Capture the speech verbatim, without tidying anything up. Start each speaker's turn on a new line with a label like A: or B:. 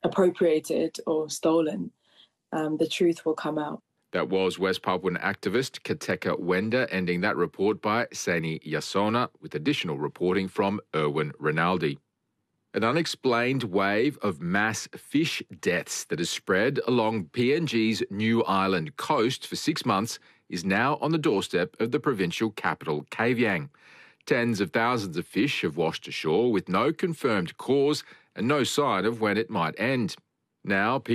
A: appropriated or stolen, um, the truth will come out.
B: That was West Papuan activist Kateka Wenda, ending that report by Sani Yasona, with additional reporting from Erwin Rinaldi. An unexplained wave of mass fish deaths that has spread along P N G's New Island coast for six months is now on the doorstep of the provincial capital, Kavieng. Tens of thousands of fish have washed ashore with no confirmed cause and no sign of when it might end. Now,